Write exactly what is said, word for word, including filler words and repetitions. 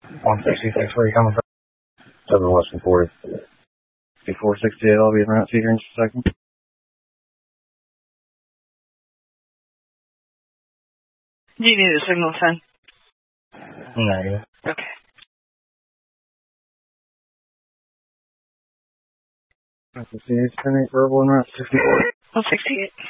one sixty-six, where are you coming from? seven Western forty. four sixty-eight, I'll be in route here in just a second. Do you need a signal send? Negative. Okay. one sixty-eight, ten eight, verbal in route sixty-four. one sixty-eight.